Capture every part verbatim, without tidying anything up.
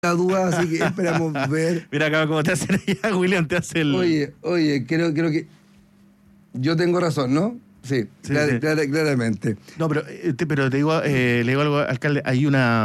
la duda, así que esperamos ver. Mira acá cómo te hacen allá, William, te hace el... Oye, oye, creo, creo que yo tengo razón, ¿no? Sí, Sí, clar- sí. clar- claramente. No, pero, eh, te, pero te digo, eh, le digo algo, alcalde, hay una...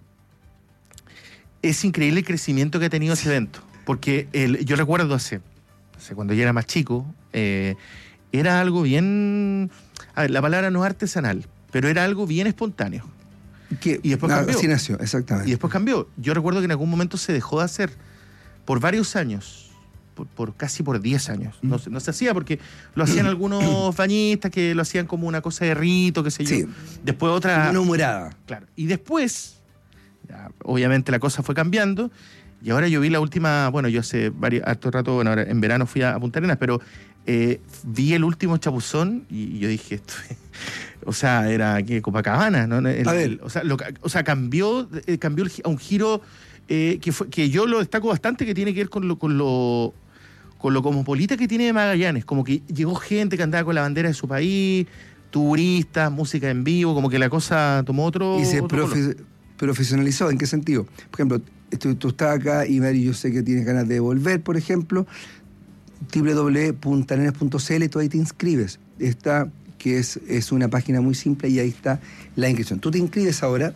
Es increíble el crecimiento que ha tenido ese evento, porque el, yo recuerdo hace, hace, cuando yo era más chico, eh, era algo bien... A ver, la palabra no es artesanal, pero era algo bien espontáneo. Que, Y después ah, cambió. Así nació, exactamente. Y después cambió. Yo recuerdo que en algún momento se dejó de hacer por varios años, por, por casi por diez años. No, se- no se hacía porque lo hacían algunos bañistas que lo hacían como una cosa de rito, qué sé yo. Sí. Después otra... Como una humorada. Claro. Y después, ya, obviamente la cosa fue cambiando. Y ahora yo vi la última, bueno, yo hace varios, harto rato, bueno, ahora en verano fui a, a Punta Arenas, pero eh, vi el último chapuzón y, y yo dije, esto, o sea, era que Copacabana, ¿no? El- A ver. el- o sea, lo ca- o sea, cambió, eh, cambió el gi- a un giro eh, que fue, que yo lo destaco bastante, que tiene que ver con lo, con lo, con lo cosmopolita que tiene Magallanes. Como que llegó gente que andaba con la bandera de su país, turistas, música en vivo, como que la cosa tomó otro. Y se otro color. profe- profesionalizó. ¿En qué sentido? Por ejemplo, tú, tú estás acá y Mary, yo sé que tienes ganas de volver, por ejemplo, doble u doble u doble u punto punta arenas punto c l, tú ahí te inscribes. Está, que es, es una página muy simple y ahí está la inscripción. Tú te inscribes ahora,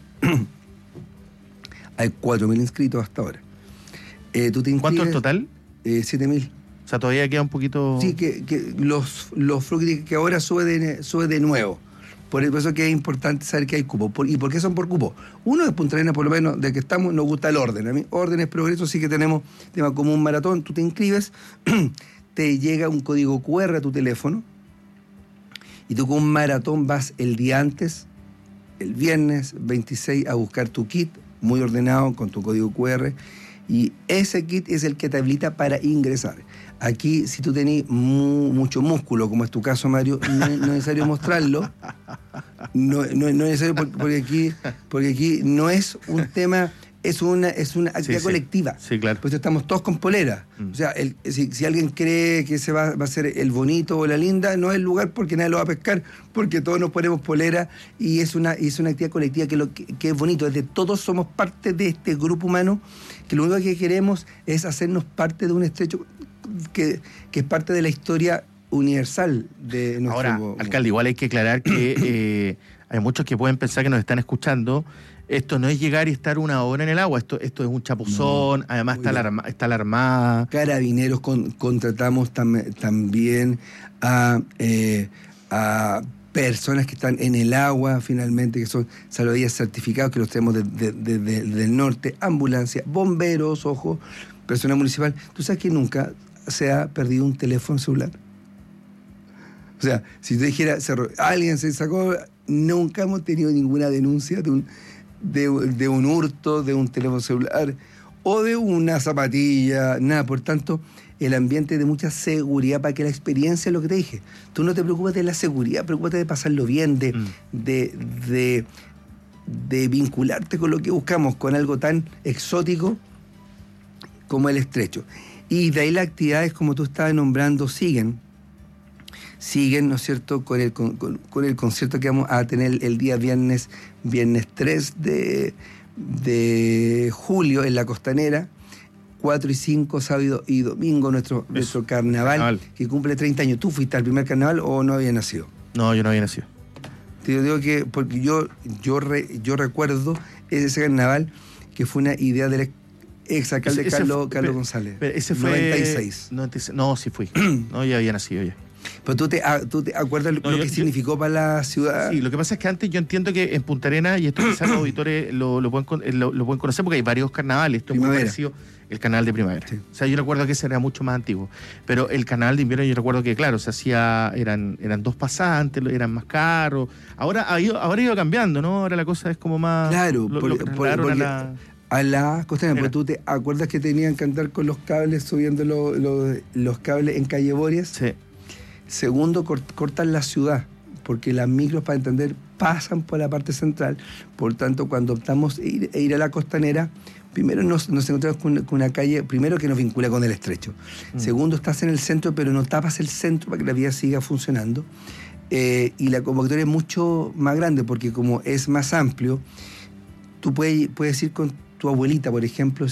hay cuatro mil inscritos hasta ahora. Eh, tú te inscribes, ¿Cuánto en total? Eh, siete mil. O sea, todavía queda un poquito... Sí, que, que los, los fructis que ahora sube de, sube de nuevo. Por eso que es importante saber que hay cupo. Por- ¿Y por qué son por cupo? Uno de Punta Arenas, por lo menos, de que estamos, nos gusta el orden. A mí, orden es progreso, sí que tenemos tema como un maratón. Tú te inscribes, te llega un código cu erre a tu teléfono, y tú con un maratón vas el día antes, el viernes veintiséis, a buscar tu kit, muy ordenado, con tu código cu erre, y ese kit es el que te habilita para ingresar. Aquí, si tú tenés mu- mucho músculo, como es tu caso, Mario, no, es- no es necesario mostrarlo. No, no- no es necesario porque, porque aquí, porque aquí no es un tema, es una, es una actividad sí. colectiva. Sí, claro. Pues estamos todos con polera. Mm. O sea, el- si, si alguien cree que ese va, va a ser el bonito o la linda, no es el lugar porque nadie lo va a pescar, porque todos nos ponemos polera y es una, y es una actividad colectiva que, lo, que, que es bonito. Es de todos somos parte de este grupo humano, que lo único que queremos es hacernos parte de un estrecho que, que es parte de la historia universal de nuestro Ahora, mundo. alcalde, igual hay que aclarar que eh, hay muchos que pueden pensar que nos están escuchando. Esto no es llegar y estar una hora en el agua, esto, esto es un chapuzón, No, además está la, oiga. arma- está la armada. Carabineros con- contratamos tam- también a, eh, a personas que están en el agua, finalmente, que son salvavidas certificados, que los tenemos de- de- de- de- del norte, ambulancia, bomberos, ojo, personal municipal. ¿Tú sabes que nunca se ha perdido un teléfono celular? O sea, si te dijera, se ro- alguien se sacó, nunca hemos tenido ninguna denuncia de un, de, de un hurto, de un teléfono celular o de una zapatilla, nada. Por tanto, el ambiente de mucha seguridad para que la experiencia es lo que te dije. Tú no te preocupes de la seguridad, preocúpate de pasarlo bien, de, Mm. de, de, de vincularte con lo que buscamos, con algo tan exótico como el estrecho. Y de ahí las actividades, como tú estabas nombrando, siguen. Siguen, ¿no es cierto?, con el, con, con- con el concierto que vamos a tener el día viernes, viernes tres de, de julio en la Costanera, cuatro y cinco, sábado y domingo, nuestro, nuestro carnaval, carnaval. que cumple treinta años. ¿Tú fuiste al primer carnaval o no había nacido? No, yo no había nacido. Te digo que, porque yo, yo, re- yo recuerdo ese carnaval que fue una idea del ex- exalcalde Ese- ese Carlos, fue- Carlos pero- González. pero ese fue... noventa y seis. noventa y seis. No, sí fui. No, ya había nacido ya. Pero tú te, ah, tú te acuerdas lo, No, lo yo- que yo- significó para la ciudad. Sí, lo que pasa es que antes yo entiendo que en Punta Arenas, y esto quizás los auditores lo, lo, pueden, con- eh, lo, lo pueden conocer porque hay varios carnavales, esto es muy Primavera. parecido, el carnaval de primavera. Sí. O sea, yo recuerdo que ese era mucho más antiguo. Pero el carnaval de invierno yo recuerdo que, claro, se hacía, eran, eran dos pasantes, eran más caros. Ahora ha ido, ahora ha ido cambiando, ¿no? Ahora la cosa es como más... Claro, lo, por- lo por- trasladaron porque- a la... A la costanera, Mira. porque tú te acuerdas que tenían que andar con los cables, subiendo lo- lo- los cables en calle Borias. Sí. Segundo, cort- cortan la ciudad, porque las micros, para entender, pasan por la parte central. Por tanto, cuando optamos a ir, a ir a la costanera, primero nos, nos encontramos con, con una calle, primero que nos vincula con el estrecho. Mm. Segundo, estás en el centro, pero no tapas el centro para que la vía siga funcionando. Eh, y la convocatoria es mucho más grande, porque como es más amplio, tú puedes, puedes ir con tu abuelita, por ejemplo,